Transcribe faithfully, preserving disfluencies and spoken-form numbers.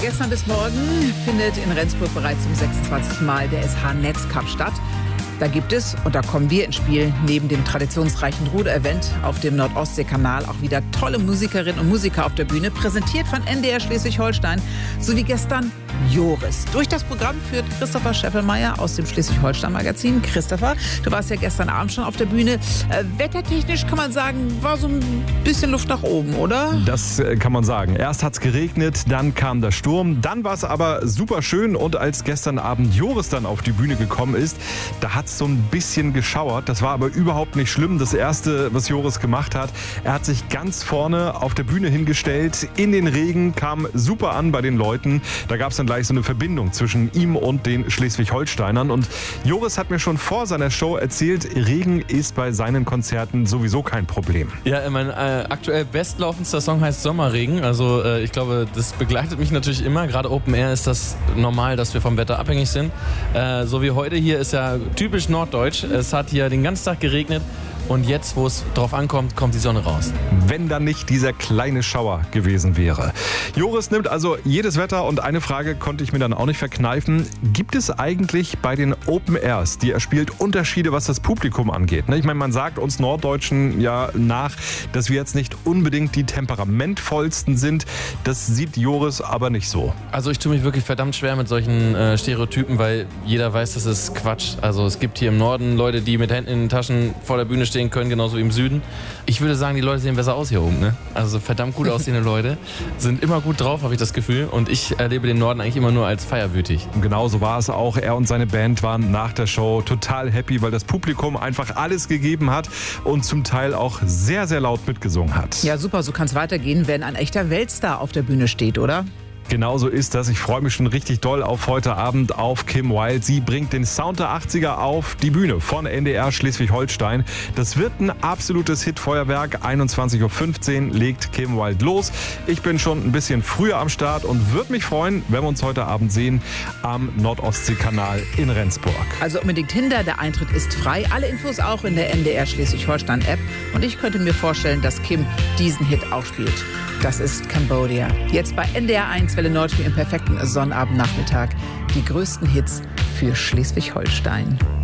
Gestern bis morgen findet in Rendsburg bereits zum sechsundzwanzigsten Mal der S H-Netzcup statt. Da gibt es, und da kommen wir ins Spiel, neben dem traditionsreichen Ruder-Event auf dem Nordostsee-Kanal auch wieder tolle Musikerinnen und Musiker auf der Bühne, präsentiert von N D R Schleswig-Holstein, sowie gestern Joris. Durch das Programm führt Christopher Scheffelmeier aus dem Schleswig-Holstein-Magazin. Christopher, du warst ja gestern Abend schon auf der Bühne. Äh, wettertechnisch kann man sagen, war so ein bisschen Luft nach oben, oder? Das äh, kann man sagen. Erst hat es geregnet, dann kam der Sturm, dann war es aber super schön, und als gestern Abend Joris dann auf die Bühne gekommen ist, da hat es so ein bisschen geschauert. Das war aber überhaupt nicht schlimm. Das Erste, was Joris gemacht hat, er hat sich ganz vorne auf der Bühne hingestellt, in den Regen, kam super an bei den Leuten. Da gab es dann gleich so eine Verbindung zwischen ihm und den Schleswig-Holsteinern. Und Joris hat mir schon vor seiner Show erzählt, Regen ist bei seinen Konzerten sowieso kein Problem. Ja, mein äh, aktuell bestlaufendster Song heißt Sommerregen. Also äh, ich glaube, das begleitet mich natürlich immer. Gerade Open Air ist das normal, dass wir vom Wetter abhängig sind. Äh, so wie heute hier ist ja typisch norddeutsch. Es hat hier den ganzen Tag geregnet. Und jetzt, wo es drauf ankommt, kommt die Sonne raus. Wenn dann nicht dieser kleine Schauer gewesen wäre. Joris nimmt also jedes Wetter, und eine Frage konnte ich mir dann auch nicht verkneifen. Gibt es eigentlich bei den Open Airs, die er spielt, Unterschiede, was das Publikum angeht? Ich meine, man sagt uns Norddeutschen ja nach, dass wir jetzt nicht unbedingt die temperamentvollsten sind. Das sieht Joris aber nicht so. Also ich tue mich wirklich verdammt schwer mit solchen äh, Stereotypen, weil jeder weiß, das ist Quatsch. Also es gibt hier im Norden Leute, die mit Händen in den Taschen vor der Bühne stehen können, genauso wie im Süden. Ich würde sagen, die Leute sehen besser aus hier oben. Ne? Also verdammt gut aussehende Leute sind immer gut drauf, habe ich das Gefühl. Und ich erlebe den Norden eigentlich immer nur als feierwütig. Genau so war es auch. Er und seine Band waren nach der Show total happy, weil das Publikum einfach alles gegeben hat und zum Teil auch sehr, sehr laut mitgesungen hat. Ja, super, so kann es weitergehen, wenn ein echter Weltstar auf der Bühne steht, oder? Genau so ist das. Ich freue mich schon richtig doll auf heute Abend, auf Kim Wilde. Sie bringt den Sound der achtziger auf die Bühne von N D R Schleswig-Holstein. Das wird ein absolutes Hitfeuerwerk. einundzwanzig Uhr fünfzehn legt Kim Wilde los. Ich bin schon ein bisschen früher am Start und würde mich freuen, wenn wir uns heute Abend sehen am Nordostsee-Kanal in Rendsburg. Also unbedingt hinter, der Eintritt ist frei. Alle Infos auch in der N D R Schleswig-Holstein-App. Und ich könnte mir vorstellen, dass Kim diesen Hit auch spielt. Das ist Cambodia. Jetzt bei N D R eins Welle Nord für Ihren perfekten Sonnabendnachmittag. Die größten Hits für Schleswig-Holstein.